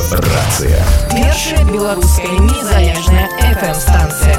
Рацыя. Першая беларуская незалежная FM-станцыя.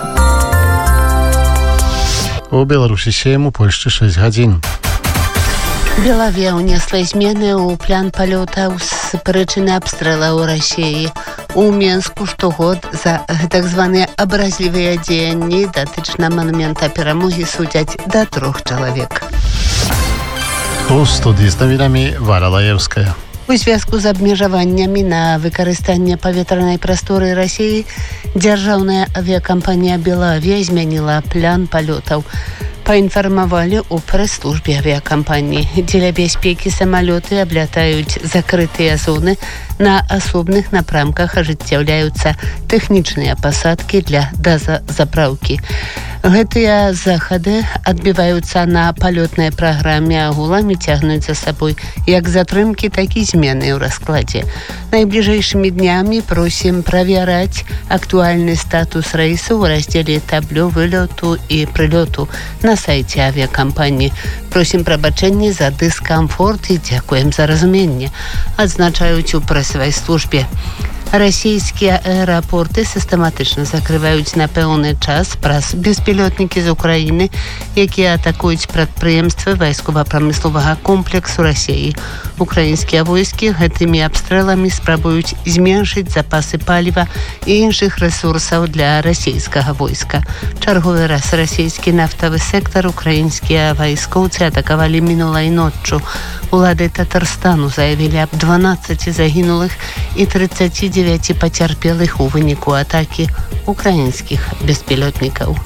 У Беларусі 7, у Польшчы 6 гадзін. Белавия унесла змены ў план палётаў з прычыны абстрэлаў у Расіі. У Менску штогод за так званыя абразлівыя дзеянні датычна манумента перамогі судзяць да 3 чалавек. У студii з навінамі Вара Лаевская. У звязку з абмежаваннямі на выкарыстанне паветранай прасторы Расіі дзяржаўная авіякампанія «Белавия» змяніла план палётаў. Паінфармавалі ў прэс-службе авіякампаніі. Дзеля бяспекі самалёты аблятаюць закрытыя зоны, на асобных напрамках ажыццяўляюцца тэхнічныя пасадкі для дазазапраўкі. Гэтыя захады адбіваюцца на палётнай праграме, агулам і цягнуць за сабой як затрымкі, так і змены ў раскладзе. Найбліжэйшымі днямі просім правяраць актуальны статус рэйсу ў раздзеле табло вылёту і прылёту на сайце авіякампаніі. Просім прабачэння за дыскамфорт і дзякуем за разуменне, адзначаюць у прэсавай службе. Расійскія аэрапорты сістэматычна закрываюць на пэўны час праз беспілотнікі з Украіны, якія атакуюць прадпрыемствы вайскова-прамысловага комплексу Расіі. Украінскія войскі гэтымі абстрэламі спрабуюць зменшыць запасы паліва і іншых рэсурсаў для расійскага войска. Чарговы раз расійскі нафтавы сектар украінскія вайскоўцы атакавалі мінулай ноччу. Улады Татарстану заявілі аб 12 загінулых і 39 пацярпелых у выніку атакі украінскіх беспілотнікаў.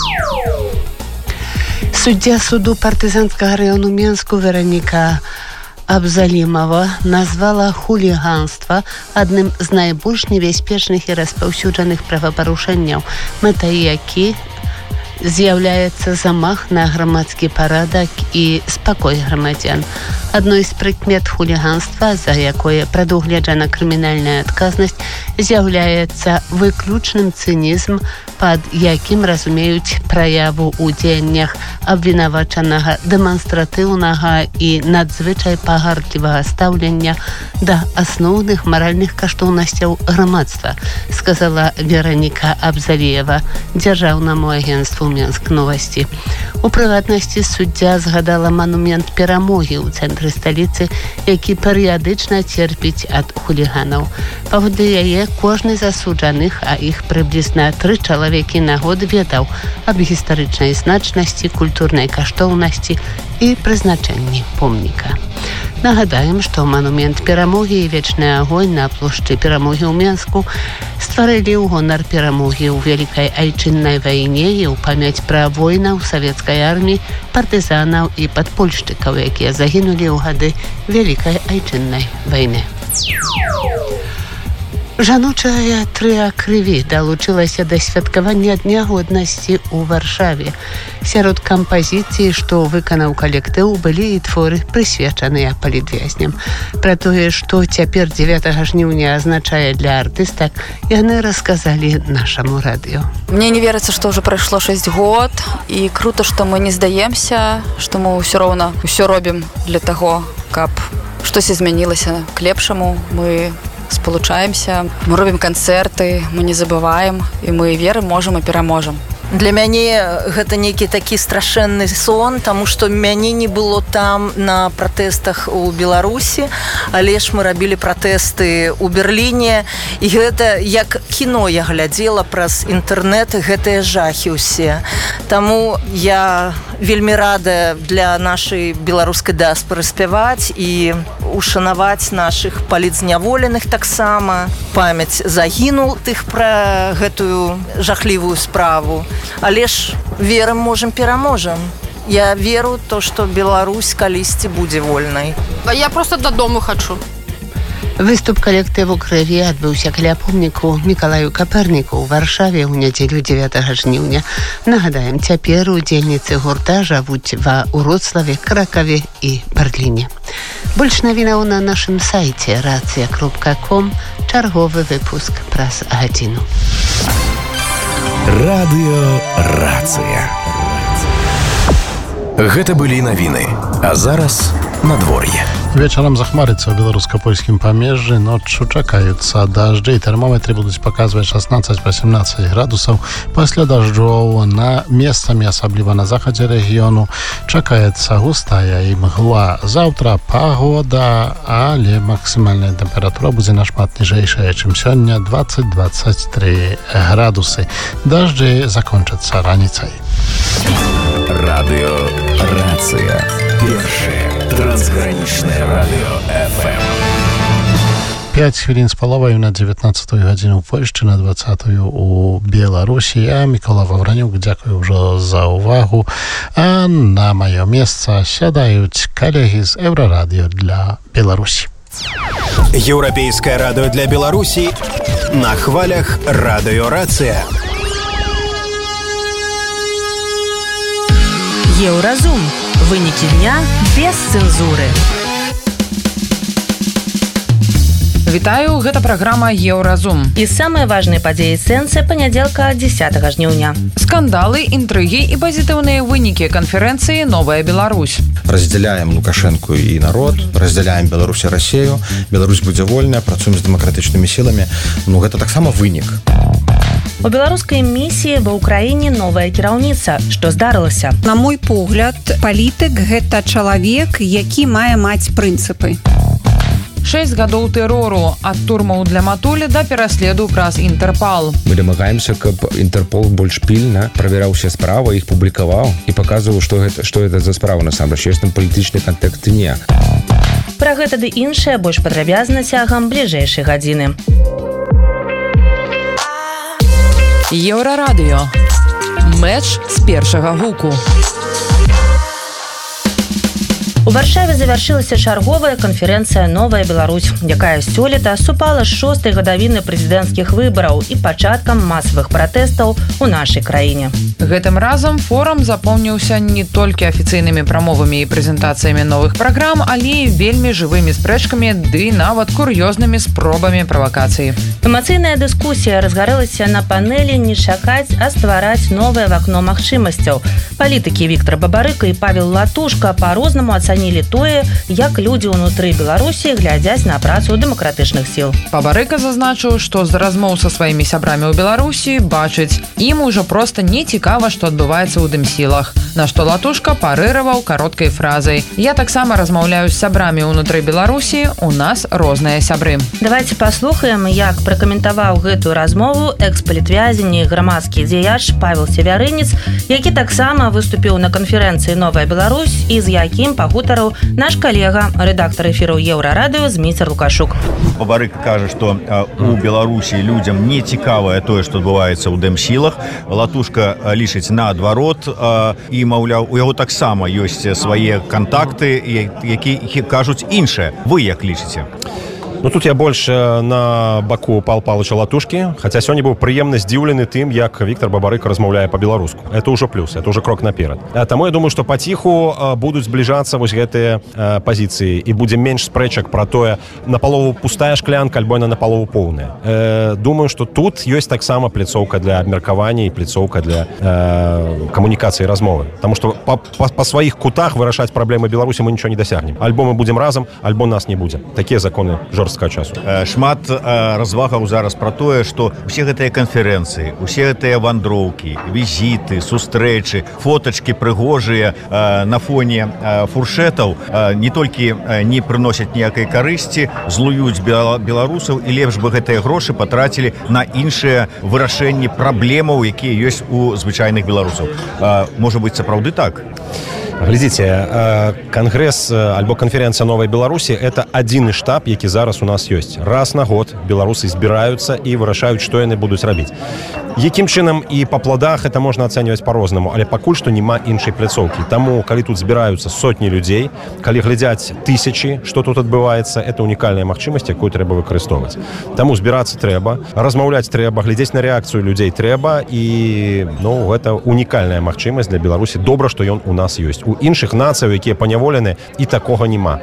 Суддзя суду партызанскага раёну Менску Вераніка Абзалімова назвала хуліганства адным з найбольш небяспечных і распаўсюджаных правапарушэнняў, мэтай які з'яўляецца замах на грамадскі парадак і спакой грамадзян. Адной з прыкмет хуліганства, за якое прадугледжана крымінальная адказнасць, з'яўляецца выключным цынізм, пад якім разумеюць праяву ў дзеяннях абвінавачанага дэманстратыўнага і надзвычай пагардлівага стаўлення да асноўных маральных каштоўнасцяў грамадства, сказала Вераніка Абзаліева дзяржаўнаму агенцтву Менск новасці. У прыватнасці суддзя згадала манумент перамогі ў цэнтры сталіцы, які перыядычна церпіць ад хуліганаў. Паводле яе кожны з асуджаных, а іх прыблізна 3 чалавекі на год, ведаў аб гістарычнай значнасці, культурнай каштоўнасці і прызначэнні помніка. Нагадаем, што манумент перамогі і вечны агонь на плошчы перамогі ў Менску стварылі ў гонар перамогі ў Вялікай айчыннай вайне і ў памяць пра воінаў савецкай арміі, партызанаў і падпольшчыкаў, якія загінулі ў гады Вялікай айчыннай вайны. Жаночая трыа крыві далучылася да святкавання Дня годнасці ў Варшаве. Сярод кампазіцый, што выканаў калектыў, былі і творы, прысвечаныя палітвязням. Пра тое, што цяпер 9 жніўня азначае для артыстак, яны расказалі нашаму радыё. Мне не верится, што ўжо прайшло 6 год, і круто, што мы не здаемся, што мы ўсё роўна ўсё робім для таго, каб штосьці змянілася к лепшаму. Мы спалучаемся, мы робім канцэрты, мы не забываем, і мы верым, можам і пераможам. Для мяне гэта нейкі такі страшэнны сон, таму што мяне не было там на пратэстах у Беларусі, але ж мы рабілі пратэсты ў Берліне, і гэта як кіно я глядзела праз інтэрнэт, гэтыя жахі ўсе. Таму я вельмі рада для нашай беларускай дыаспоры спяваць і ушанаваць нашых палітзняволеных таксама, памяць загінулых пра гэтую жахлівую справу. Але ж верым, можам, пераможам. Я веру то, што Беларусь калісьці будзе вольнай. Я просто дадому хачу. Выступ калектыву «Крыві» адбыўся каля помніку Мікалаю Каперніку ў Варшаве ў нядзелю 9 жніўня. Нагадаем, цяпер удзельніцы гурта жывуць ва Уроцлаве, Кракаве і Берліне. Больш навінаў на нашым сайце racja.com. Чарговы выпуск праз гадзіну. Радыё Рацыя. Гэта былі навіны. А зараз надвор'е. Вечарам захмарыцца ў беларуска-польскім памежжы, ноччу чакаюцца дажджы, тэрмометры будуць паказваць 16-18 градусаў. Пасля дажджоў на месцамі, асабліва на захадзе рэгіёну, чакаецца густая імгла. Заўтра пагода, але максімальная тэмпература будзе нашмат ніжэйшая, чым сёння, 20-23 градусы. Дажджы закончацца раніцай. Радио «Рация». Первое трансграничное радио ФМ. 5 хвілін з паловаю на 19 гадзіну ў Польшчы, на 20 у Беларусі. Я, Мікола Вавранюк, дзякую ўжо за увагу. А на маё месца сядаюць калегі з Еўрарадыё для Беларусі. Еўрапейскае радыё для Беларусі на хвалях радыё «Рация». Еўразум. Вынікі дня без цэнзуры. Вітаю, гэта праграма «Еўразум». І самыя важныя падзеі сэнсы панядзелка 10 жніўня. Скандалы, інтрыгі і пазітыўныя вынікі канферэнцыі «Новая Беларусь». Разделяем Лукашенко и народ, разделяем Беларусь и Россию. Беларусь будзе вольная, працуем з дэмакратычнымі сіламі. Гэта таксама вынік. У беларускай місіі ва ўкраіне новая кіраўніца. Што здарылася? На мой погляд, палітык – гэта чалавек, які мае маць прынцыпы. 6 гадоў тэрору ад турмаў для матулі да пераследу праз Інтэрпал. Мы дамагаемся, каб Інтэрпол больш пільна правяраў усе справы, іх публікаваў і паказваў, што гэта за справа насамрэч. Ёсць там палітычны кантэкст ці не. Пра гэта ды іншае больш падрабязна цягам бліжэйшай гадзіны. Еўрарадыё. Мэч з першага гуку. У Варшаве завяршылася чарговая канферэнцыя «Новая Беларусь», якая сёлета супала з 6-й гадавіны прэзідэнцкіх выбараў і пачаткам масавых пратэстаў у нашай краіне. Гэтым разам форум запомніўся не толькі афіцыйнымі прамовамі і прэзентацыямі новых праграм, але і вельмі жывымі спрэчкамі ды нават кур'ёзнымі спробамі правакацыі. Эмацыйная дыскусія разгарэлася на панэлі «Не чакаць, а ствараць новае вакно магчымасцяў». Палітыкі Віктор Бабарыка і Павел Латушка па-рознаму ацанілі тое, як людзі ўнутры Беларусі глядзяць на працу дэмакратычных сіл. Бабарыка зазначыў, што з размоў са сваімі сябрамі ў Беларусі бачыць, ім ужо проста не цікава, што адбываецца ў дэмсілах. На што Латушка парыраваў кароткай фразай: «Я таксама размаўляю з сябрамі ўнутры Беларусі, у нас розныя сябры». Давайте паслухаем, як пракаментаваў гэтую размову экс-палітвязень і грамадскі дзеяч Павел Севярынец, які таксама выступіў на канферэнцыі «Новая Беларусь» і з якім пагутарыў наш калега, рэдактар эфіру Еўрарадыё Зміцер Лукашук. Бабарыка кажа, што у Беларусі людзям не цікавае тое, што адбываецца ў дэмсілах. Латушка лічыць наадварот і, маўляў, у яго таксама ёсць свае кантакты, які кажуць іншае. Вы як лічыце? Тут я больш на баку Пал Палыча Латушкі, хаця сёння быў прыемна здзіўлены тым, як Віктор Бабарыка размаўляе па-беларуску. Это ўжо плюс, это ўжо крок наперад. Таму я думаю, што паціху будуць збліжацца вось гэтыя пазіцыі і будзе менш спрэчак пра тое, напалову пустая шклянка альбо яна напалову поўная. Думаю, што тут ёсць таксама пляцоўка для абмеркавання і пляцоўка для камунікацыі размовы. Таму што па сваіх кутах вырашаць праблемы Беларусі мы нічого не дасягнем. Альбо мы будзем разам, альбо нас не будзе. Такія законы жорстка часу. Шмат развагаў зараз пра тое, што усе гэтыя канферэнцыі, усе гэтыя вандроўкі, візіты, сустрэчы, фотачкі прыгожыя на фоне фуршэтаў не толькі не прыносяць ніякай карысці, злуюць беларусаў, і лепш бы гэтыя грошы патрацілі на іншыя вырашэнні праблемаў, якія ёсць у звычайных беларусаў. Можа быць, сапраўды так? Глядзіце, кангрэс альбо канферэнцыя «Новай Беларусі» — это адзіны штаб, які зараз у нас ёсць. Раз на год беларусы збіраюцца і вырашаюць, што яны будуць рабіць. Якім чынам і па пладах это можна ацэньваць па-рознаму, але пакуль што няма іншай пляцоўкі. Таму, калі тут збіраюцца сотні людзей, калі глядзяць тысячы, што тут адбываецца, это унікальная магчымасць, якую трэба выкарыстоўваць. Таму збірацца трэба, размаўляць трэба, глядзець на рэакцыю людзей трэба, і гэта унікальная магчымасць для Беларусі. Добра, што ён у нас ёсць. У іншых нацыяў, якія паняволены, і такога няма.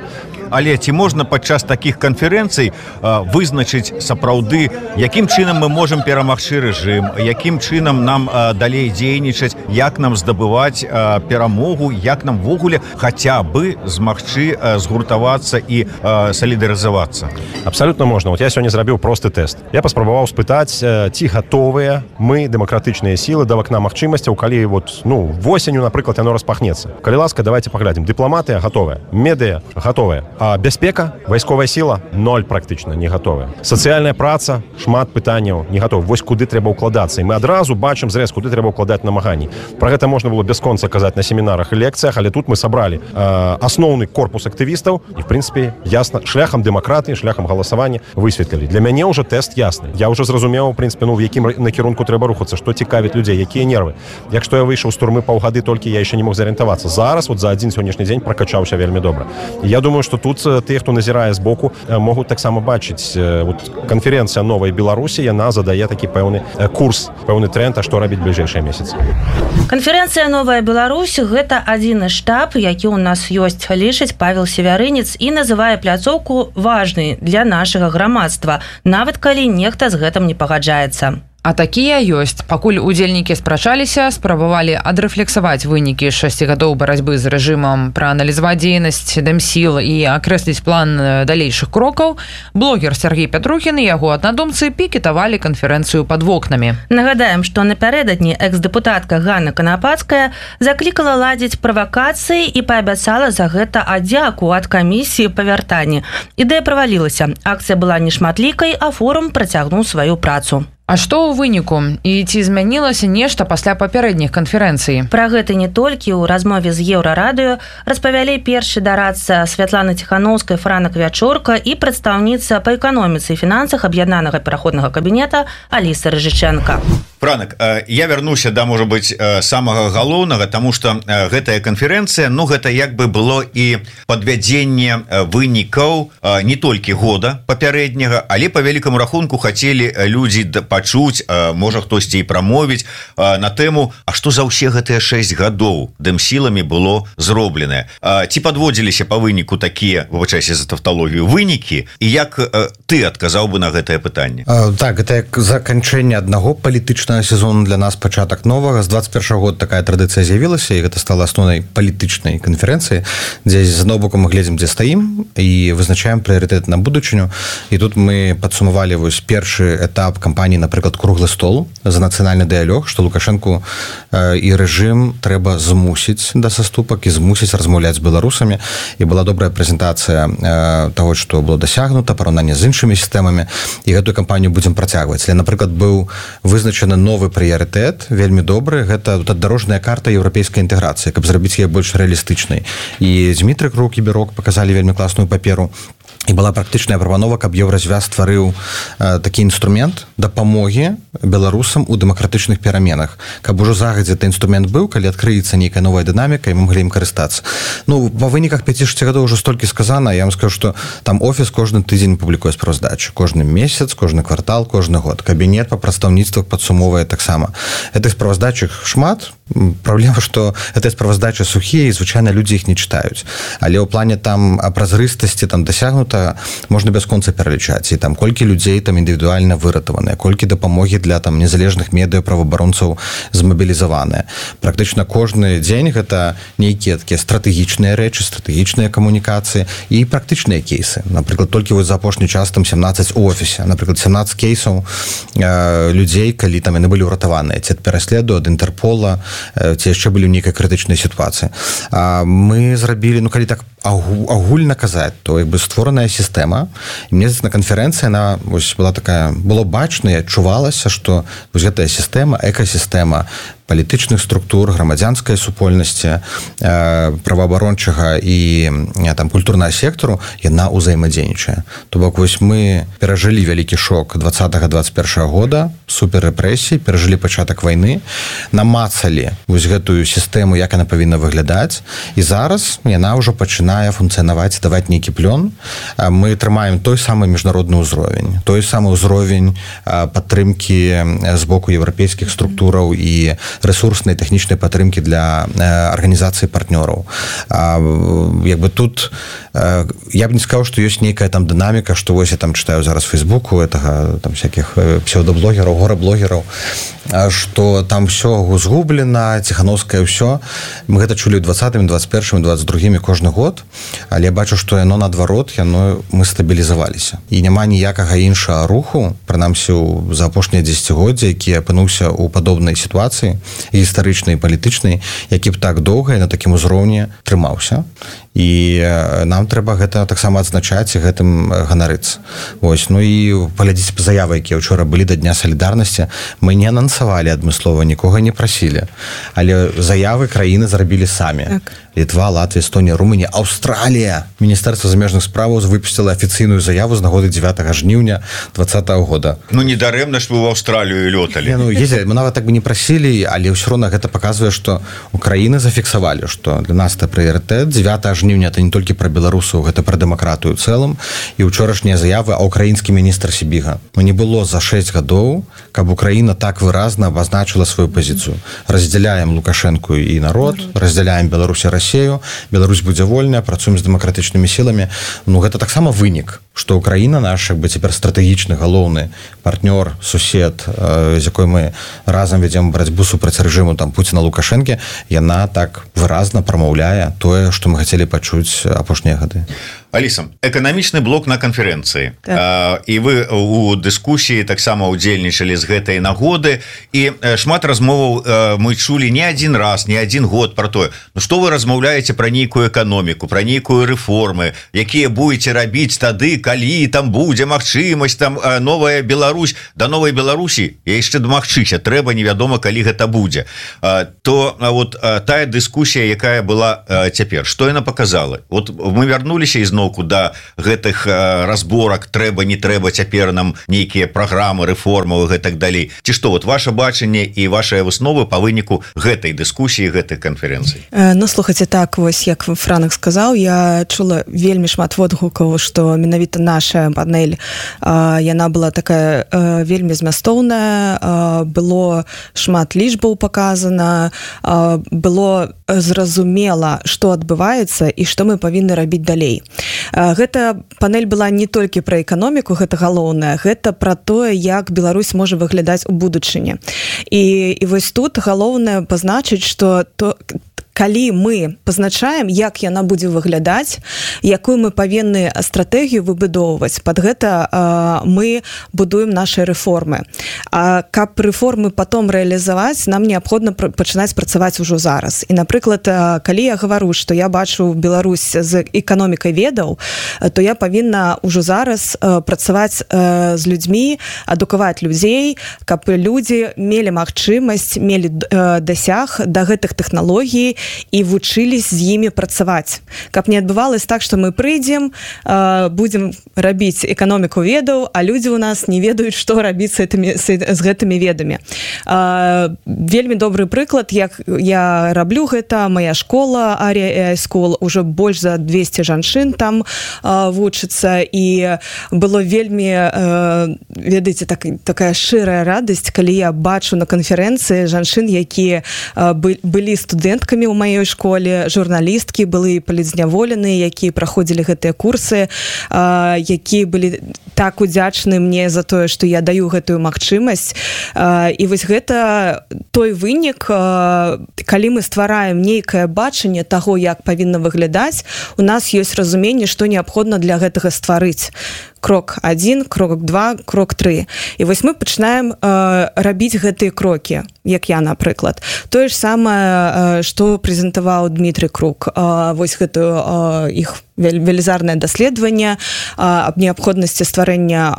але ці можна падчас такіх канферэнцый вызначыць сапраўды, якім чынам мы можам перамагчы рэжым, якім чынам нам далей дзейнічаць, як нам здабываць перамогу, як нам ввогуле хаця бы змагчы згуртавацца і салідарызавацца. Абсолютно можна. Вот я сёння зрабіў просты тэст. Я паспрабаваў спытаць, ці гатовыя мы, дэмакратычныя сілы, да вакна магчымасцяў, калі восенню, напрыклад, яно распахнецца. Калі ласка, давайте паглядзім. Дыпламатыя гатовыя, медыя гатовыя, а бяспека, вайсковая сіла 0 практычна не гатовая. Сацыяльная праца, шмат пытанняў не гатова. Вось куды трэба ўкладацца. І мы адразу бачым зрэз, куды трэба ўкладаць намаганні. Пра гэта можна было бясконца казаць на семінарах і лекцыях, але тут мы сабралі асноўны корпус актывістаў і, в прынцыпе, ясна, шляхам дэмакратыі, шляхам галасавання высветлілі. Для мяне ўжо тэст ясны. Я ўжо зразумеў, в прынцыпе, в якім накірунку трэба рухацца, што цікавіць людзей, якія нервы. Якщо я выйшаў з турмы паўгады, толькі я яшчэ не мог зарыентавацца. Зараз вот за адзін сённяшні дзень пракачаўся вельмі добра. І я думаю, што тут тыя, хто назірае збоку, могуць таксама бачыць. Канферэнцыя новай Беларусі, яна задае такі пэўны курс, пэўны тренд, а што рабіць бліжэйшыя месяцы. Канферэнцыя «Новая Беларусь» – гэта адзіны штаб, які ў нас ёсць, лічыць Павел Севярынец і называе пляцоўку важнай для нашага грамадства, нават калі нехта з гэтым не пагаджаецца. А такія ёсць. Пакуль удзельнікі спрачаліся, спрабавалі адрэфлексаваць вынікі 6 гадоў барацьбы з рэжымам, прааналізаваць дзейнасць дэмсіл і акрэсліць план далейшых крокаў, блогер Сергей Пятрухін і яго аднадумцы пікетавалі канферэнцыю пад вокнамі. Нагадаем, што напярэдадні экс-дэпутатка Ганна Канапацкая заклікала ладзіць правакацыі і паабяцала за гэта адзяку ад камісіі па вяртанні. Ідэя правалілася. Акцыя была нешматлікай, а форум працягнуў сваю працу. А што ў выніку? І ці змянілася нешта пасля папярэдніх канферэнцый? Пра гэта не толькі ў размове з Еўрарадыё распавялі першы дарадца Святлана Ціханаўская, Франак Вячорка і прадстаўніца па эканоміцы і фінансах аб'яднанага пераходнага кабінета Аліса Рыжыченка. Франак, я вярнуся да, можа быць, самага галоўнага, таму што гэтая канферэнцыя, гэта як бы было і падвядзенне вынікаў не толькі года папярэдняга, але па вялікаму рахунку хацелі людзі пачуць, можа хтосьці і прамовіць на тэму, а што за ўсе гэтыя 6 гадоў дэмсіламі было зробленае. Ці падводзіліся па выніку такія, выбачайся за тавталогію, вынікі, і як ты адказаў бы на гэтае пытанне? Так, гэта як заканчэнне аднаго палітычнага сезону для нас, пачатак новага. З 21 год такая традыцыя з'явілася, і гэта стала асноўнай палітычнай канферэнцыі, дзе з аднаго боку мы глядзім, дзе стаім, і вызначаем прыярытэт на будучыню. І тут мы падсумавалі вось першы этап кампаніі, напрыклад, круглы стол за нацыянальны дыялог, што Лукашэнку і рэжым трэба змусіць да саступак і змусіць размаўляць з беларусамі. І была добрая прэзентацыя таго, што было дасягнута, параўнанне з іншымі сістэмамі, і гэтую кампанію будзем працягваць. Але, напрыклад, быў вызначаны новы прыярытэт, вельмі добры, гэта дарожная карта еўрапейскай інтэграцыі, каб зрабіць яе больш рэалістычнай. І Дмітрый Крук і Бярок паказалі вельмі класную паперу. І была практычная прапанова, каб Еўразвяз стварыў такі інструмент дапамогі беларусам у дэмакратычных пераменах. Каб ужо загадзя гэты інструмент быў, калі адкрыецца нейкая новая дынаміка, і мы маглі ім карыстацца. Па выніках 5-6 гадоў ўжо столькі сказана, я вам скажу, што там офіс кожны тыдзень публікуе справаздачу. Кожны месяц, кожны квартал, кожны год. Кабінет па прадстаўніцтвах падсумоўвае таксама. Гэтых справаздачых шмат. Праблема, што гэтыя справаздачы сухія, і звычайна людзі іх не чытаюць. Але ў плане там празрыстасці там дасягнута можна бясконца пералічаць. І там колькі людзей там індывідуальна выратаваныя, колькі дапамогі для там незалежных медыа праваабаронцаў змабілізаваныя. Практычна кожны дзень гэта нейкія такія стратэгічныя рэчы, стратэгічныя камунікацыі і практычныя кейсы. Напрыклад, толькі вось за апошні час там 17 у офісе. Напрыклад, 17 кейсаў людзей, калі там яны былі ўратаваныя ці ад пераследу, ад Інтэрпола, ці яшчэ былі ў нейкай крытычнай сітуацыі. Мы зрабілі, калі так агульна казаць, то як бы створаная сістэма. І мне здаецца, на канферэнцыі яна была такая, было бачна і адчувалася, што вось гэтая сістэма, экасістэма палітычных структур, грамадзянскай супольнасці, праваабарончага і там культурнага сектару, яна ўзаемадзейнічае. То бок вось мы перажылі вялікі шок 20-21 года, суперрэпрэсій, перажылі пачатак вайны, намацалі вось гэтую сістэму, як яна павінна выглядаць, і зараз яна ўжо пачынае функцыянаваць, даваць нейкі плён. Мы трымаем той самы міжнародны ўзровень, той самы ўзровень падтрымкі з боку еўрапейскіх структураў і рэсурснай тэхнічнай падтрымкі для арганізацыі партнёраў. Як бы тут я б не сказаў, што ёсць нейкая там дынаміка, што вось я там чытаю зараз Фейсбуку гэтага там всяких псевдоблогераў, гораблогераў, што там все згублена, ціхановскае ўсё. Мы гэта чулі ў 20-м, 21-м, 22-м кожны год, але я бачу, што яно наадварот, мы стабілізаваліся. І няма ніякага іншага руху, прынамсі за апошнія дзесяцігоддзі, які апынуўся ў падобнай сітуацыі гістарычнай і палітычнай, які б так доўга і на такім узроўні трымаўся. І нам трэба гэта таксама адзначаць і гэтым ганарыцца. Вось, ну і паглядзіце па заявы, якія ўчора былі да Дня салідарнасці. Мы не анансавалі адмыслова, нікога не прасілі. Але заявы краіны зрабілі самі. Так. Літва, Латвія, Эстонія, Румынія, Аўстралія. Міністэрства замежных справаў выпусціла афіцыйную заяву з нагоды 9 жніўня 2020 года. Ну недарэмна ж вы ў Аўстралію лёталі. Мы нават так бы не прасілі, але ўсё роўна гэта паказвае, што Украіны зафіксавалі, што для нас это прыярытэт. 9 жніўня это не толькі пра беларусаў, гэта пра дэмакратыю ў цэлым. І ўчорашнія заявы, а украінскі міністр Сібіга. Не было за 6 гадоў, каб Украіна так выразна абазначыла сваю пазіцыю. Раздзяляем Лукашэнку і народ, раздзяляем Беларусь і Расію, Беларусь будзе вольная, працуем з дэмакратычнымі сіламі. Ну гэта таксама вынік, што Украіна наш як бы цяпер стратэгічны галоўны партнёр, сусед, з якой мы разам вядзем барацьбу супраць рэжыму там Пуціна, Лукашэнкі, яна так выразна прамаўляе тое, што мы хацелі пачуць апошнія гады. Аліса, эканамічны блок на канферэнцыі. Так. І вы у дыскусіі таксама удзельнічалі з гэтай нагоды, і шмат размоваў мы чулі не адзін раз, не адзін год пра тое. Ну што вы размаўляеце пра нейкую эканоміку, пра нейкую рэформы, якія будете рабіць тады, калі там будзе магчымасць, там новая Беларусь, да новай Беларусі я яшчэ дамагчыся, трэба невядома, калі гэта будзе. То вот тая дыскусія, якая была цяпер, што яна паказала? Вот мы вярнуліся ізноўку да гэтых разборак, трэба, не трэба цяпер нам нейкія праграмы, рэформы і гэтак далей. Ці што, вот ваше бачанне і вашыя высновы па выніку гэтай дыскусіі, гэтых канферэнцый? Ну, слухайце, так, вось, як Франак сказаў, я чула вельмі шмат водгукаў, што менавіта наша панель, яна была такая вельмі змястоўная, было шмат лічбаў паказана, было зразумела, што адбываецца і што мы павінны рабіць далей. Гэта панель была не толькі пра эканоміку, гэта галоўнае, гэта пра тое, як Беларусь можа выглядаць у будучыні. І вось тут галоўнае пазначыць, што калі мы пазначаем, як яна будзе выглядаць, якую мы павінны стратэгію выбудоўваць, пад гэта мы будуем наши рэформы. А каб рэформы потом рэалізаваць, нам неабходна пачынаць працаваць ужо зараз. І, напрыклад, калі я гавару, што я бачу Беларусь з эканомікай ведаў, то я павінна ўжо зараз працаваць з людзьмі, адукаваць людзей, каб людзі мелі магчымасць, мелі дасяг да гэтых тэхналогій і вучылись з імі працаваць. Каб не адбывалось так, што мы прыйдзем, будзем рабіць эканоміку ведаў, а людзі ў нас не ведаюць, што рабіць з гэтымі ведамі. Вельмі добры прыклад, як я раблю гэта, моя школа, Aria AI School, уже больш за 200 жанчын там вучыцца, і было вельмі, ведаеце, такая шчырая радасць, калі я бачу на канферэнцыі жанчын, якія былі студэнткамі ў маёй школе, журналісткі, былі палітзняволеныя, якія праходзілі гэтыя курсы, якія былі так удзячны мне за тое, што я даю гэтую магчымасць. І вось гэта той вынік, калі мы ствараем нейкае бачанне таго, як павінна выглядаць, у нас ёсць разуменне, што неабходна для гэтага стварыць. Крок 1, крок 2, крок 3. І вось мы пачынаем рабіць гэтыя крокі, як я, напрыклад. Тое ж самае, што прэзентаваў Дмітрый Крук. Вось гэтую іх велізарнае даследаванне аб неабходнасці стварэння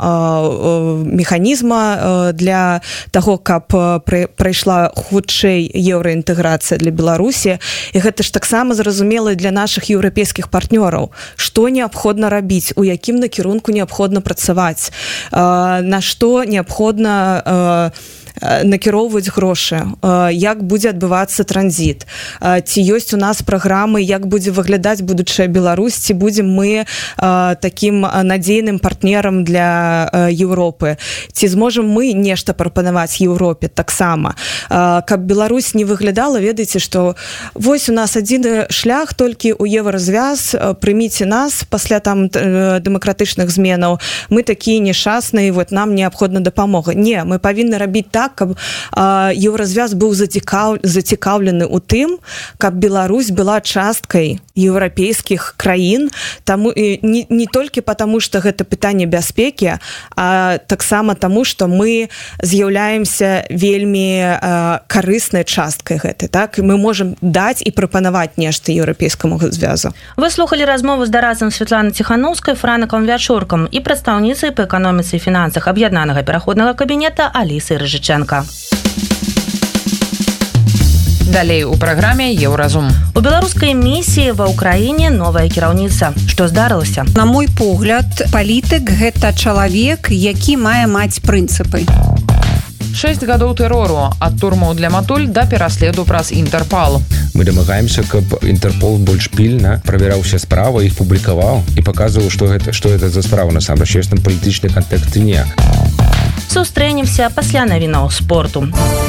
механізма для таго, каб прайшла хутчэй еўраінтэграцыя для Беларусі. І гэта ж таксама зразумела для нашых еўрапейскіх партнёраў. Што неабходна рабіць, у якім накірунку неабходна працаваць, на што неабходна накіроўваць грошы, як будзе адбывацца транзіт, ці ёсць у нас праграмы, як будзе выглядаць будучая Беларусь, ці будзем мы такім надзейным партнерам для Еўропы, ці зможам мы нешта прапанаваць Еўропе таксама, каб Беларусь не выглядала, ведаеце, што вось у нас адзіны шлях толькі ў еўразвяз, прыміце нас пасля там дэмакратычных зменаў, мы такія нешчасныя, вот нам неабходна дапамога. Не, мы павінны рабіць так, каб еўразвяз быў зацікаўлены ў тым, каб Беларусь была часткай еўрапейскіх краін, таму не толькі потому, што гэта пытанне бяспекі, а таксама таму, што мы з'яўляемся вельмі карыснай часткай гэтай, так? Мы можам даць і прапанаваць нешта еўрапейскаму звязу. Вы слухали размову з дарадцам Святланы Ціханаўскай, Франакам Вячоркам і прадстаўніцай па эканоміцы і фінансах аб'яднанага пераходнага кабінета Алісай Рыжыченка. Далей у праграме «Еўразум». У беларускай місіі ва ўкраіне новая кіраўніца. Што здарылася? На мой погляд, палітык – гэта чалавек, які мае маць прынцыпы. 6 гадоў тэрору, ад турмаў для матуль да пераследу праз Інтэрпал. Мы дамагаемся, каб Інтэрпол больш пільна правяраў усе справы, іх публікаваў і паказваў, што гэта за справа насамрэч, ёсць там палітычны кантэкст ці не. Сустрэнемся пасля навінаў спорту.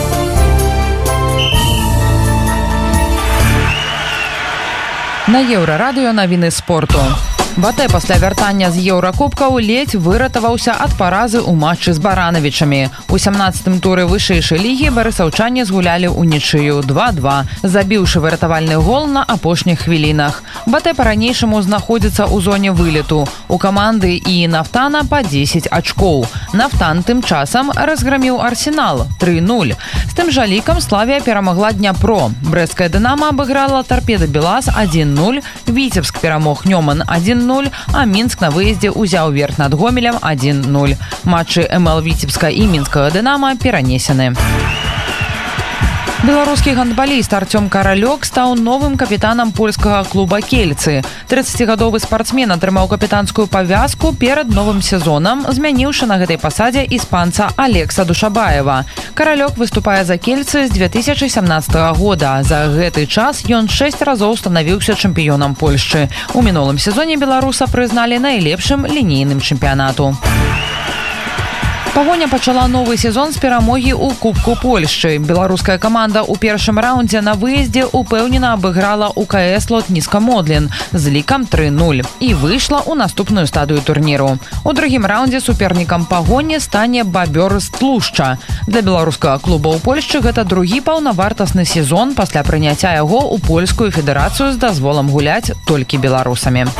На Еўрарадыё навіны спорту. Батэ пасля вяртання з еўракубкаў ледзь выратаваўся ад паразы ў матчы з баранавічамі. У 17-м туры вышэйшай лігі барысаўчане згулялі ўнічыю 2-2, забіўшы выратавальны гол на апошніх хвілінах. Батэ па-ранейшаму знаходзіцца ў зоне вылету. У каманды і Нафтана па 10 ачкоў. Нафтан тым часам разграміў Арсенал 3-0. З тым жа лікам Славія перамагла Дняпро. Брэсцкая Дынама абыграла Тарпеда Белас 1-0, Віцебск перамог Нёман 1-0, а Мінск на выездзе ўзяў верх над Гомелем 1-0. Матчы МЛ Віцебска і мінскага Дынама перанесены. Беларускі гандбаліст Артём Каралёк стаў новым капітанам польскага клуба «Кельцы». 30-гадовы спартсмен атрымаў капітанскую павязку перад новым сезонам, змяніўшы на гэтай пасадзе іспанца Алекса Душабаева. Каралёк выступае за «Кельцы з 2017 года. За гэты час ён 6 разоў станавіўся чэмпіёнам Польшчы. У мінулым сезоне беларуса прызналі найлепшым лінейным чэмпіянату. Пагоня пачала новы сезон з перамогі ў Кубку Польшчы. Беларуская каманда ў першым раўндзе на выездзе упэўнена абыграла УКС Лотніска Модлін з лікам 3-0 і выйшла ў наступную стадыю турніру. У другім раўндзе супернікам пагоні стане Бабёр з Тлушча. Для беларускага клуба ў Польшчы гэта другі паўнавартасны сезон пасля прыняцця яго ў польскую федэрацыю з дазволам гуляць толькі беларусамі.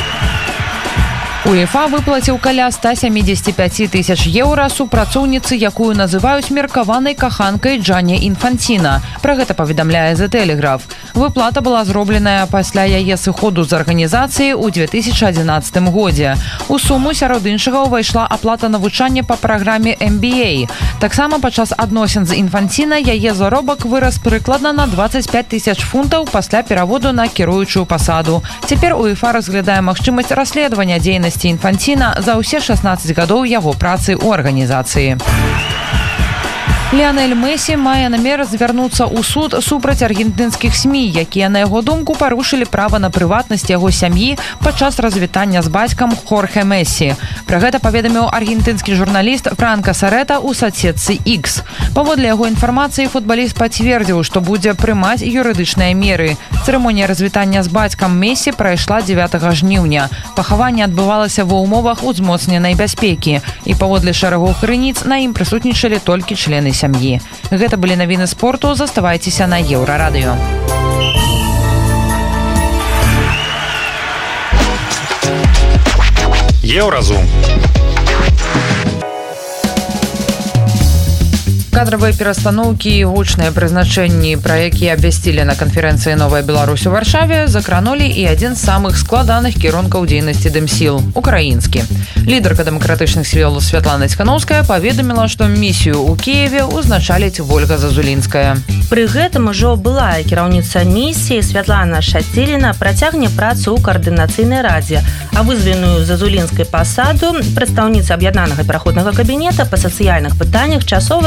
УЕФА выплаціў каля 175 тысяч еўра супрацоўніцы, якую называюць меркаванай каханкай Джанні Інфанціна. Пра гэта паведамляе The Telegraph. Выплата была зробленая пасля яе сыходу з арганізацыі ў 2011 годзе. У суму сярод іншага ўвайшла аплата навучання па праграме MBA. Таксама падчас адносін з Інфанціна яе заробак вырас прыкладна на 25 тысяч фунтаў пасля пераводу на кіруючую пасаду. Цяпер УЕФА разглядае магчымасць расследавання дзейнасці Інфанціна за ўсе 16 гадоў яго працы ў арганізацыі. Ліанель Месі мае намер звярнуцца ў суд супраць аргентынскіх СМІ, якія, на яго думку, парушылі права на прыватнасць яго сям'і падчас развітання з бацькам Хорхе Месі. Пра гэта паведаміў аргентынскі журналіст Франка Сарета ў соцсетцы X. Паводле яго інфармацыі футбаліст пацвердзіў, што будзе прымаць юрыдычныя меры. Цырымонія развітання з бацькам Месі прайшла 9 жніўня. Пахаванне адбывалася ва ўмовах узмоцненай бяспекі. І паводле шэрагу крыніц на ім прысутнічалі толькі члены сям'і. Гэта былі навіны спорту. Заставайцеся на Еўрарадыё. Еўразум. Кадравыя перастаноўкі і гучныя прызначэнні, пра якія абвясцілі на канферэнцыі «Новая Беларусь» у Варшаве, закранулі і адзін з самых складаных кірункаў дзейнасці дэмсіл – украінскі. Лідарка дэмакратычных сіл Святлана Ціханаўская паведаміла, што місію ў Кіеве ўзначаліць Вольга Зазулінская. Пры гэтым ужо былая кіраўніца місіі Святлана Шаціліна працягне працу ў каардынацыйнай радзе, а вызваную Зазулінскай пасаду прадстаўніца аб'яднанага пераходнага кабінета па сацыяльных пытаннях часова заняла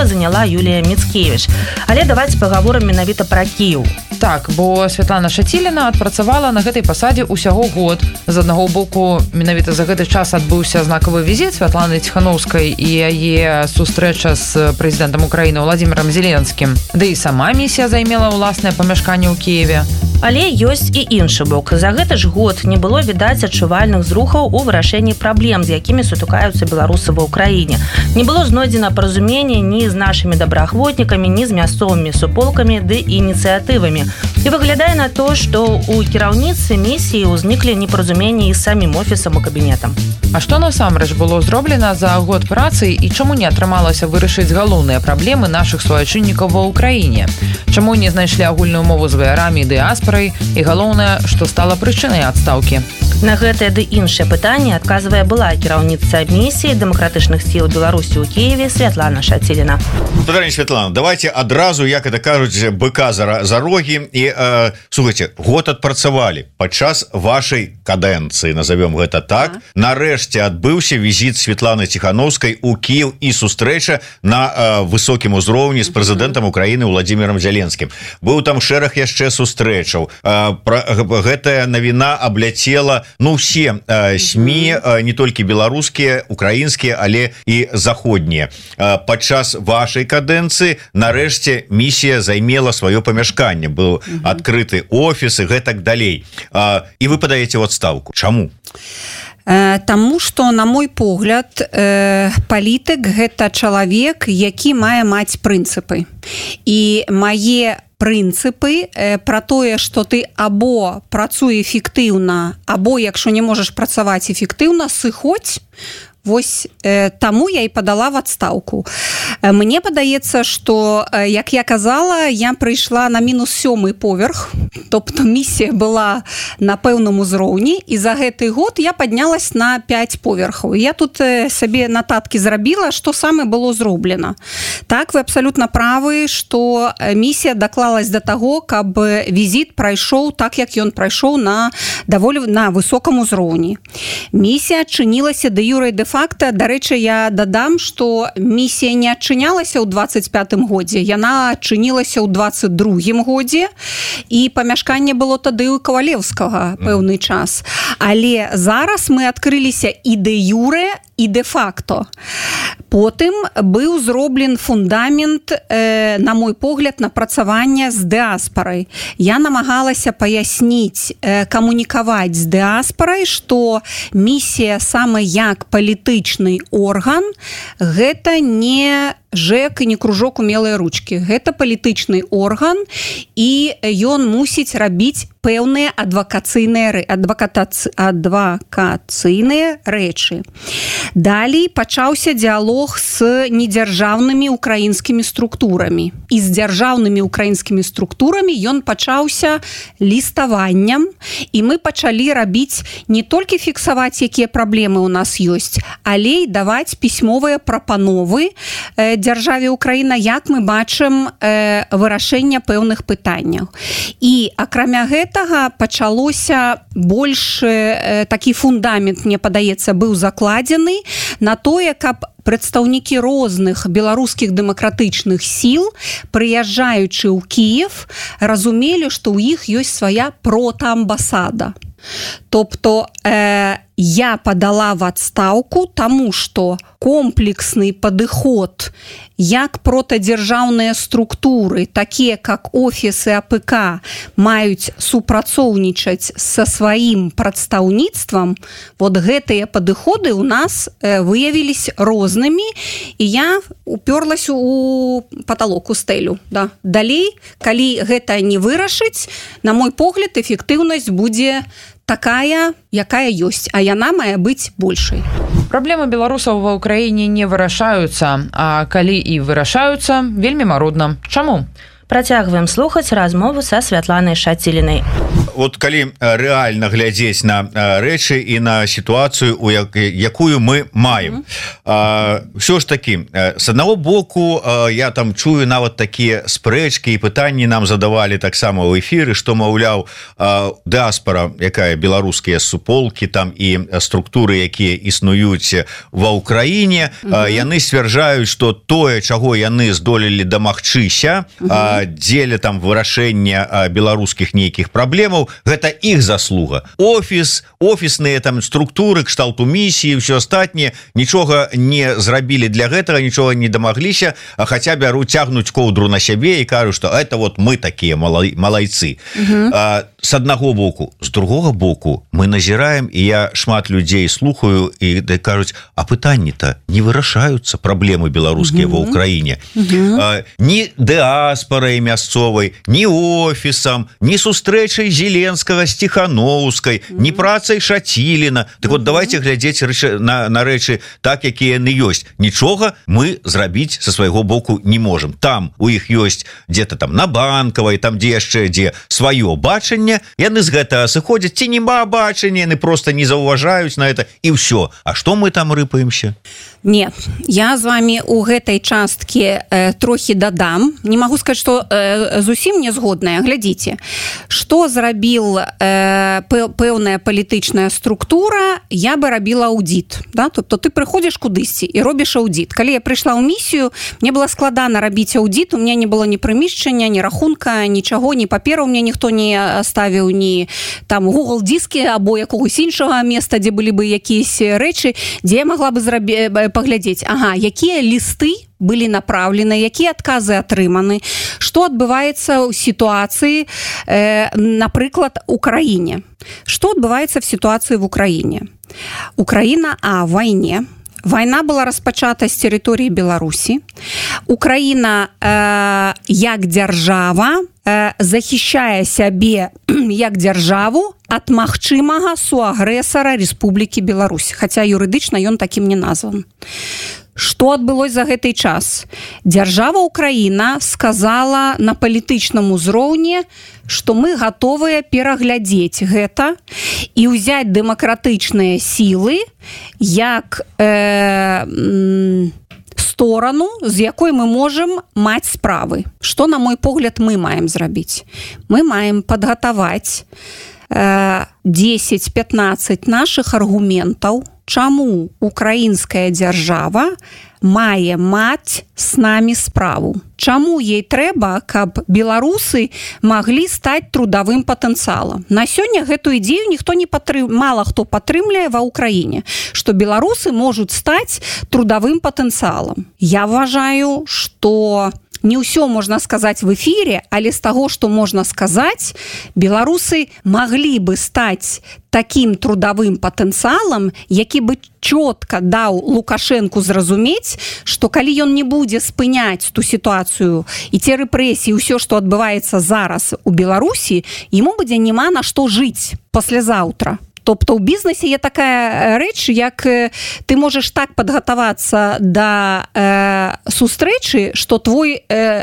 Юлія Міцкевіч. Але давайте пагаворым менавіта пра Кіеў. Так, бо Святлана Шаціліна адпрацавала на гэтай пасадзе ўсяго год. З аднаго боку, менавіта за гэты час адбыўся знакавы візіт Святланы Ціханаўскай і яе сустрэча з прэзідэнтам Украіны Владзімірам Зеленскім. Ды і сама місія займела ўласнае памяшканне ў Кіеве. Але ёсць і іншы бок. За гэты ж год не было відаць адчувальных зрухаў у вырашэнні праблем, з якімі сутыкаюцца беларусы ва ўкраіне. Не было знойдзена паразумення ні з нашымі добраахвотнікамі, ні з мясцовымі суполкамі ды ініцыятывамі. І выглядае на то, што у кіраўніцы місіі ўзніклі непаразуменні і з самім офісам і кабінетам. А што насамрэч было зроблена за год працы і чаму не атрымалася вырашыць галоўныя праблемы нашых суайчыннікаў ва ўкраіне? Чаму не знайшлі агульную мову з ваярамі і дыаспорай? І галоўнае, што стала прычынай адстаўкі? На гэтае ды іншае пытанне адказвае была кіраўніца місіі дэмакратычных сіл Беларусі ў Кіеве Святлана Шаціліна. Дар'я Святлана, давайте адразу, як это кажуць, быка за рогі. І, слухайте, год адпрацавалі. Падчас вашай кадэнцыі, назовем гэта так, нарэшце адбыўся візіт Святланы Ціханаўскай у Кіев і сустрэча на высокім узроўні з прэзідэнтам Украіны Владзімірам Зеленскім. Быў там шэраг яшчэ сустрэчаў. Гэтая навіна абляцела все СМІ, не толькі беларускія, украінскія, але і заходнія. Падчас вашай кадэнцыі нарэшце місія займела сваё памяшканне. Быў адкрыты офіс і гэтак далей. І вы падаеце ў адстаўку. Чаму? Таму што, на мой погляд, палітык гэта чалавек, які мае маць прынцыпы. І мае прынцыпы пра тое, што ты або працуе эфектыўна, або, якщо не можаш працаваць эфектыўна, сыходзь. Вось таму я і падала в адстаўку. Мне падаецца, што, як я казала, я прыйшла на -7 поверх, тобто місія была на пэўным узроўні, і за гэты год я паднялась на 5 поверхаў. Я тут сабе нататкі зрабіла, што саме было зроблена. Так, вы абсалютна правы, што місія даклалась да таго, каб візіт прайшоў так, як ён прайшоў на высоком узроўні. Місія адчынілася дэ юрэ дэ факта. Дарэчы, я дадам, што місія не адчынялася ў 25-м годзе, яна адчынілася ў 22-м годзе, і памяшканне было тады ў Кавалеўскага пэўны час. Але зараз мы адкрыліся і дэ юрэ, і де-факто. Потым быў зроблен фундамент, на мой погляд, напрацавання з дыаспорай. Я намагалася паясніць, камунікаваць з дыаспорай, што місія саме як палітычны орган, гэта не ЖЭК і не кружок умелыя ручкі. Гэта палітычны орган, і ён мусіць рабіць пэўныя адвакацыйныя рэчы. Далей пачаўся дыалог з недзяржаўнымі украінскімі структурамі. І з дзяржаўнымі украінскімі структурамі ён пачаўся ліставаннем, і мы пачалі рабіць не толькі фіксаваць, якія праблемы ў нас ёсць, але і даваць пісьмовыя прапановы дзяржаве Украіна, як мы бачым вырашэнне пэўных пытанняў. І акрамя гэтага пачалося больш такі фундамент, мне падаецца, быў закладзены на тое, каб прадстаўнікі розных беларускіх дэмакратычных сіл, прыязджаючы ў Кіев, разумелі, што ў іх ёсць свая протаамбасада. Тобто я падала в адстаўку, таму што комплексны падыход, як протадзяржаўныя структуры, такія як офісы АПК, маюць супрацоўнічаць са сваім прадстаўніцтвам, вот гэтыя падыходы ў нас выявіліся рознымі, і я уперлась у паталок, у стэлю. Да. Далей, калі гэта не вырашыць, на мой погляд, эфектыўнасць будзе такая, якая ёсць, а яна мае быць большай. Праблемы беларусаў ва ўкраіне не вырашаюцца, а калі і вырашаюцца, вельмі марудна. Чаму? Працягваем слухаць размову са Святланай Шацілінай. Вот калі рэальна глядзець на рэчы і на сітуацыю, якую мы маем, ўсё ж такі, з аднаго боку, я там чую нават такія спрэчкі і пытанні нам задавалі таксама ў эфіры, што, маўляў, дыаспара, якая беларускія суполкі там і структуры, якія існуюць ва ўкраіне, яны сцвярджаюць, што тое, чаго яны здолелі дамагчыся дзеля там вырашэння беларускіх нейкіх праблемаў, гэта іх заслуга. Офісныя там структуры, кшталту місіі, ўсё астатніе нічога не зрабілі для гэтага, нічога не дамагліся, а хаця цягнуць коўдру на сябе і кажуць, што это вот мы такія малайцы. С аднаго боку, з другога боку мы назіраем, і я шмат людзей слухаю і кажуць, а пытанні-то не вырашаюцца, праблемы беларускія ва ўкраіне. Ні дыаспарай мясцовай, ні офісам, ні сустрэчай Зеленскага з Ціханоўскай, ні працай Шаціліна. Так вот, давайте глядзець на рэчы так, якія яны ёсць. Нічога мы зрабіць са свайго боку не можам. Там у іх ёсць дзе-то там на Банкавай, там дзе яшчэ дзе сваё бачанне, яны з гэтага сыходзяць, ці нема бачання, яны просто не заўважаюць на это, і ўсё. А што мы там рыпаемся? Не, я з вами у гэтай часткі трохі дадам. Не магу сказаць, што зусім не згодная. Глядзіце, што зрабіл пэўная палітычная структура, я бы рабіла аўдзіт. Да? Тобто ты прыходзіш кудысьці і робіш аўдзіт. Калі я прыйшла ў місію, мне было складана рабіць аўдзіт, у меня не было ні прымешчання, ні рахунка, нічаго, ні паперу мне ніхто не ставіў, ні там Google дискі або якогось іншага места, дзе былі бы якісь рэчы, дзе я могла бы паглядзець, якія лісты былі направлены, якія адказы атрыманы, што адбываецца ў сітуацыі, напрыклад, у краіне. Што адбываецца в сітуацыі в Украіне? Украіна в вайне. Вайна была распачата з тэрыторыі Беларусі. Украіна як дзяржава захищае сябе як дзяржаву ад магчымага суагрэсара Рэспублікі Беларусь, хаця юрыдычна ён такім не назван. Што адбылось за гэты час? Дзяржава Украіна сказала на палітычным узроўні, што мы гатовыя пераглядзець гэта і ўзяць дэмакратычныя сілы як сторону, з якой мы можам маць справы. Што, на мой погляд, мы маем зрабіць? Мы маем падгатаваць 10-15 наших аргументаў, чаму украінская дзяржава мае маць з намі справу. Чаму ей трэба, каб беларусы маглі стаць трудавым патэнцыялам. На сёння гэтую ідзею ніхто не мала хто падтрымляе ва ўкраіне, што беларусы можуць стаць трудавым патэнцыялам. Я вважаю, што не ўсё можна сказаць в эфире, але з таго, што можна сказаць, беларусы маглі бы стаць таким трудавым патэнцыялам, які бы чётка даў Лукашенку зразумець, што калі ён не будзе спыняць ту сітуацыю і те рэпрэсіі, ўсё, што адбываецца зараз у Беларусі, яму будзе няма на што жыць паслязаўтра. Тобто ў бізнесе є така рэч, як ты можаш так падгатавацца да сустрэчы, што твой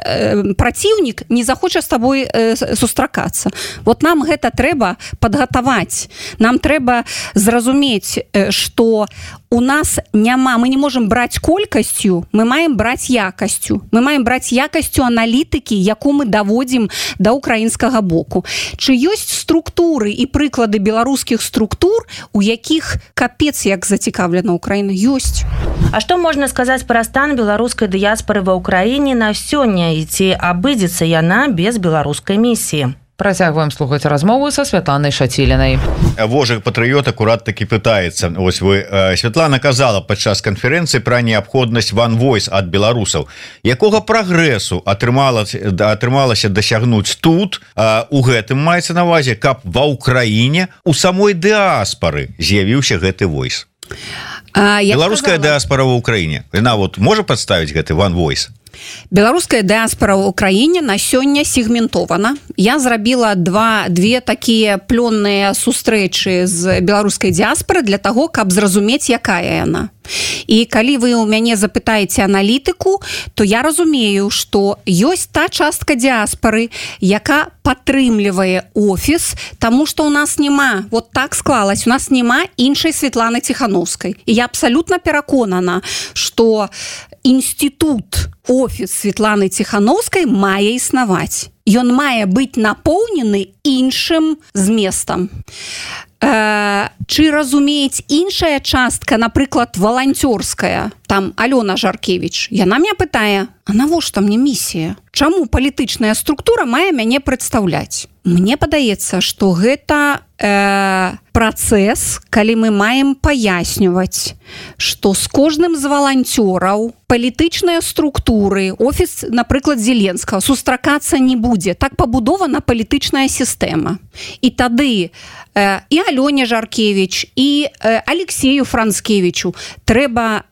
праціўнік не захоча з табой сустракацца. Вот нам гэта трэба падгатаваць. Нам трэба зразумець, што у нас няма, мы не можем браць колькасцю, мы маем браць якасцю. Мы маем браць якасцю аналітыкі, яку мы даводзім да украінскага боку. Чи ёсць структуры і прыклады беларускіх структур, у якіх капец як зацікавлена Украіна? Ёсць. А што можна сказаць пра стан беларускай дыяспары ва ўкраіне на сёння, і ці абыдзецца яна без беларускай місіі? Працягваем слухаць размову са Святланай Шацілінай. Вожык патрыёт акурат такі пытаецца. Ось вы, Святлана казала падчас канферэнцыі пра неабходнасць One Voice ад беларусаў. Якога прагрэсу атрымалася дасягнуць тут, у гэтым маецца на ўвазе, каб ва ўкраіне у самой дыаспары з'явіўся гэты Voice? Беларуская дыаспара ва ўкраіне. Яна вот можа прадставіць гэты One Voice? Беларуская дыаспара ў Украіне на сёння сегментована. Я зрабіла две такія плённыя сустрэчы з беларускай дыаспары для таго, каб зразумець, якая яна. І калі вы ў мяне запытаеце аналітыку, то я разумею, што ёсць та частка дыаспары, яка падтрымлівае офіс, таму што ў нас няма, вот так склалась, у нас няма іншай Светланы Ціхановскай. І я абсалютна пераконана, што інстытут, офіс Светланы Ціхановскай мае існаваць. Ён мае быць напоўнены іншым зместам. Чи разумець іншая частка, напрыклад, валанцёрская, там Алёна Жаркевіч, яна меня пытае, а навошта мне місія? Чаму палітычная структура мае мяне прадстаўляць? Мне падаецца, што гэта працэс, калі мы маем паяснюваць, што з кожным з валанцёраў палітычныя структуры, офіс, напрыклад, Зеленскага, сустракацца не будзе. Так пабудована палітычная сістэма. І тады і Алёне Жаркевіч, і Алексею Францкевічу трэба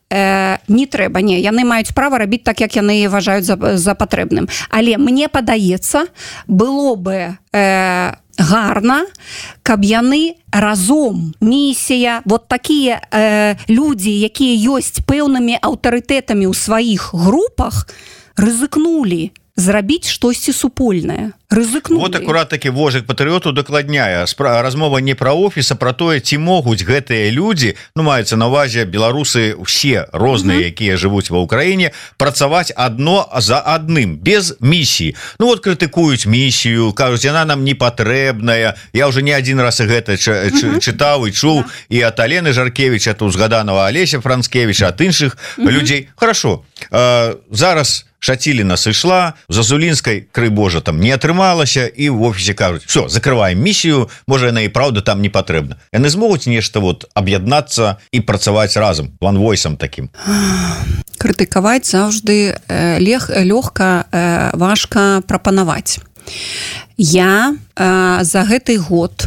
яны маюць права рабіць так, як яны вважаюць за патрэбным. Але мне падаецца, было бы гарна, каб яны разом, місія, вот такія людзі, якія ёсць пэўнымі аўтарытэтамі ў сваіх групах, рызыкнулі зрабіць штосьці супольнае. Рызыкнулі. Вот акурат такі вожык патрыёту дакладняе. Размова не пра офіс, а пра тое, ці могуць гэтыя людзі, маюцца на ўвазе беларусы ўсе розныя, якія жывуць ва ўкраіне, працаваць адно за адным, без місіі. Вот крытыкуюць місію, кажуць, яна нам не патрэбная. Я ўжо не адзін раз гэта чытаў і чуў і ад Алены Жаркевіч, ад узгаданага Алеся Францкевіча, ад іншых людзей. Хорошо, зараз Шаціліна сышла, Зазулінскай, крый Божа, там не атрымалася, і в офісе кажуць, все, закрываем місію, можа, яна і праўда там не патрэбна. Яны змогуць нешта аб'яднацца і працаваць разам, ванвойсам такім. Крытыкаваць заўжды лёгка, важка прапанаваць. Я за гэты год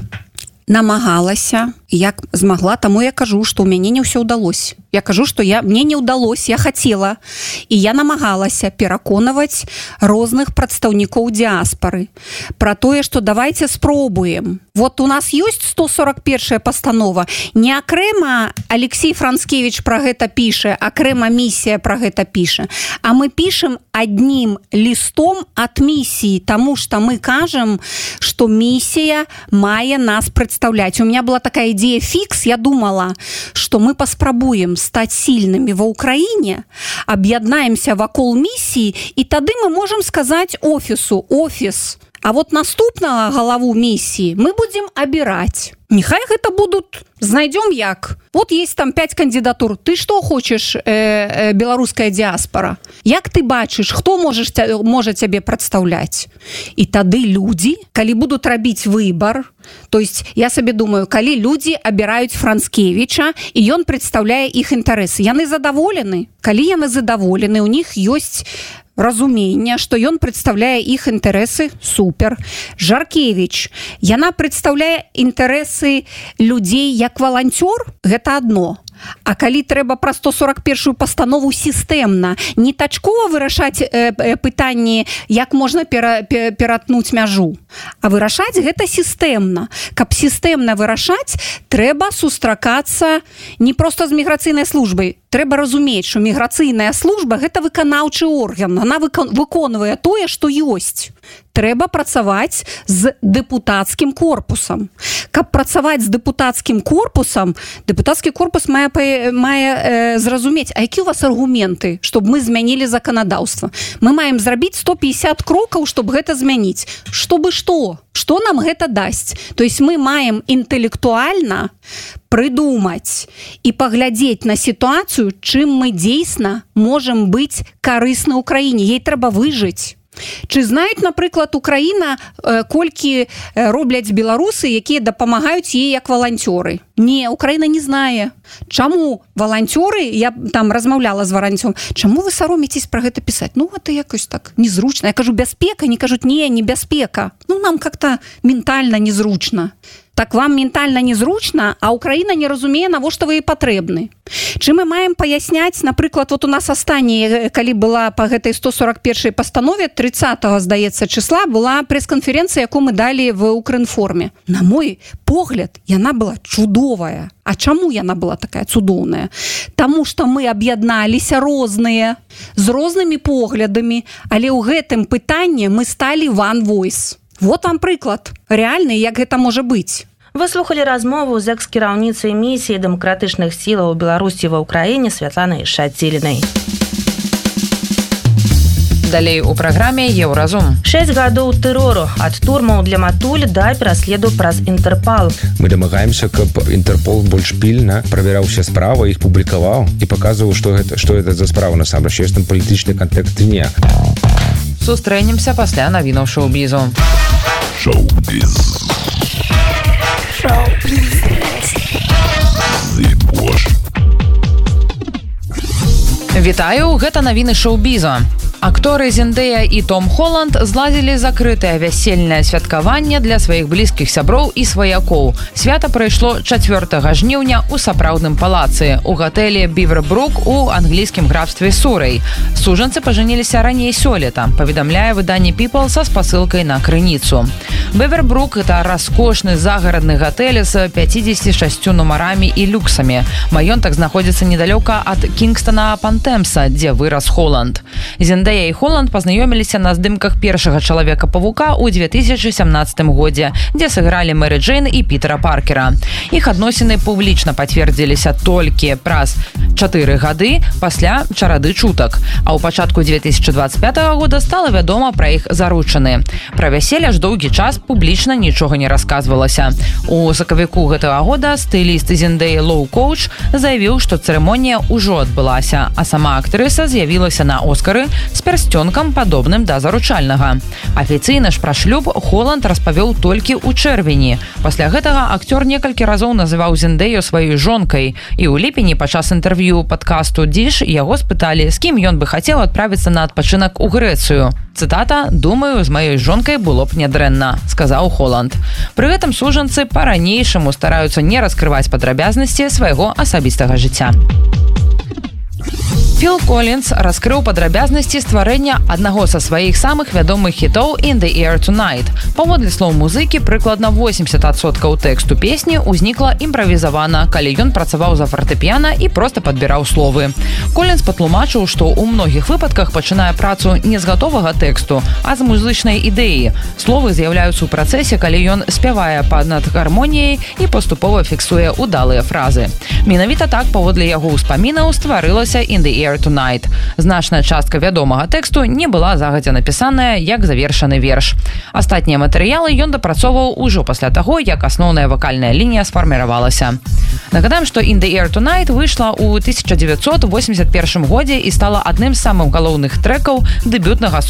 намагалася, як змагла, таму я кажу, што ў мяне не ўсё ўдалося. Я кажу, што мне не ўдалося, я хацела, і я намагалася пераконаваць розных прадстаўнікоў дыаспары пра тое, што давайте спробуем. Вот у нас ёсць 141 пастанова, не акрэма Алексей Францкевіч пра гэта піша, акрэма місія пра гэта піша, а мы пішем аднім лістом ад місіі, таму што мы кажам, што місія мае нас прадстаўляць. У меня была такая идея фикс, я думала, что мы паспрабуем стать сильными ва Украине, объединаемся вакол миссии, и тады мы можем сказать офису, офис, а вот наступного главу миссии мы будем обирать. Нехай гэта будут, знайдем як. Вот есть там 5 кандидатур. Ты что хочешь, беларуская диаспора? Як ты бачыш, хто можа цябе прадстаўляць? І тады людзі, калі будут рабіць выбор, то есть я сабе думаю, калі людзі абіраюць Францкевіча, і ён прадстаўляе іх інтарэсы, яны задаволены? Калі яны задаволены, у них ёсць разумение, что ён прадстаўляе іх інтарэсы, супер. Жаркевіч, яна прадстаўляе інтарэсы людзей як валанцёр, гэта адно. А калі трэба пра 141 пастанову сістэмна, не тачкова вырашаць пытанні, як можна ператнуць мяжу, а вырашаць гэта сістэмна. Каб сістэмна вырашаць, трэба сустракацца не проста з міграцыйнай службай. Трэба разумець, што міграцыйная служба гэта выканаўчы орган, она выконвае тое, што ёсць. Трэба працаваць з дэпутацкім корпусам. Каб працаваць з дэпутацкім корпусам, дэпутацкі корпус мае зразумець, а які у вас аргументы, чтобы мы змянілі заканадаўства. Мы маем зрабіць 150 крокаў, чтобы гэта змяніць. Чтобы што? Што нам гэта дасць? То есть мы маем інтэлектуальна прыдумаць і паглядзець на сітуацыю, чым мы дзейсна можам быць карысны ўкраіне. Ей трэба выжыць. Чи знають, наприклад, Україна, колькі роблять беларусы, якія дапамагаюць ей як валанцёры? Не, Украина не знае. Чаму валанцёры, я там размаўляла з валанцёром, чаму вы сароміцесь пра гэта пісаць? Ну, гэта якось так незручна. Я кажу, бяспека, они кажуць, не бяспека. Ну, нам как-то ментально незручно. так вам ментальна незручна, а Украіна не разумее, навошта вы і патрэбны. Чым мы маем паясняць, напрыклад, вот у нас астатняе, калі была па гэтай 141 пастанове, 30-го, здаецца, числа, была прэс-канферэнцыя, якую мы далі в Укрінформе. На мой погляд, яна была чудовая. А чаму яна была такая цудоўная? Таму што мы аб'ядналіся розныя, з рознымі поглядамі, але ў гэтым пытанні мы сталі one voice. Вот вам прыклад. Рэальны, як гэта можа быць. Вы слухали размову з экс-кіраўніцай місіі дэмакратычных сілаў Беларусі ва Ўкраіне Святланай Шацілінай. Далей у праграме Еўразум. 6 гадоў тэрору ад турмаў для матуль да пераследу праз Інтэрпал. Мы дамагаемся, каб Інтэрпол больш пільна правяраў усе справы, іх публікаваў і паказваў, што гэта за справа насамрэч, ёсць там палітычны кантэкст ці не. Сустрэнемся пасля навінаў шоу-бізу. Шоу-біз. Вітаю, гэта навіны шоу-біза. Акторы Зендэя і Том Холланд зладзілі закрытае вясельнае святкаванне для сваіх блізкіх сяброў і сваякоў. Свята прайшло 4 жніўня ў сапраўдным палацы у гатэлі Бівер-Брук у англійскім графстве Сурэй. Сужанцы пажаніліся раней сёлета, паведамляе выданне People са спасылкай на крыніцу. Бівер-Брук – это раскошны загарадны гатэль з 56 нумарамі і люксамі. Маёнтак знаходзіцца недалёка ад Кінгстона-апан-Тэмса, дзе вырас Холланд. Зендэя і Холланд пазнаёміліся на здымках першага Чалавека-павука ў 2017 годзе, дзе сыгралі Мэры Джэйн і Пітера Паркера. Іх адносіны публічна пацвердзіліся толькі праз 4 гады пасля чарады чутак. А ў пачатку 2025 года стала вядома пра іх заручыны. Пра вяселле ж доўгі час публічна нічога не расказвалася. У сакавіку гэтага года стыліст Зендэі Лоу Коуч заявіў, што цырымонія ўжо адбылася, а сама актрыса з'явілася на Оскары з пярсцёнкам, падобным да заручальнага. Афіцыйна ж пра шлюб Холланд распавёў толькі ў чэрвені. Пасля гэтага акцёр некалькі разоў называў Зендэю сваёй жонкай, і ў ліпені падчас інтэрв'ю падкасту Діш яго спыталі, з кім ён бы хацеў адправіцца на адпачынак у Грэцыю. Цытата: «Думаю, з маёй жонкай было б нядрэнна», сказаў Холланд. Пры гэтым сужанцы па-ранейшаму стараюцца не раскрываць падрабязнасці свайго асабістага жыцця. Філ Коллінз раскрыў падрабязнасці стварэння аднаго са сваіх самых вядомых хітоў «In the Air Tonight». Паводле слоў музыкі, прыкладна 80% тэксту песні ўзнікла імправізавана, калі ён працаваў за фартэпіяна і проста падбіраў словы. Коллінз патлумачыў, што ў многіх выпадках пачынае працу не з гатовага тэксту, а з музычнай ідэі. Словы з'яўляюцца ў працэсе, калі ён спявае над гармоніяй і паступова фіксуе ўдалыя фразы. Менавіта так, паводле яго ўспамінаў, стварылася «In the Air Tonight». Значная частка вядомага тэксту не была загадзя напісаная як завершаны верш. Астатнія матэрыялы ён дапрацоўваў ужо пасля таго, як асноўная вакальная лінія сфарміравалася. Нагадаем, што «In the Air Tonight» выйшла ў 1981 годзе і стала адным з самых галоўных трэкаў дэбютнага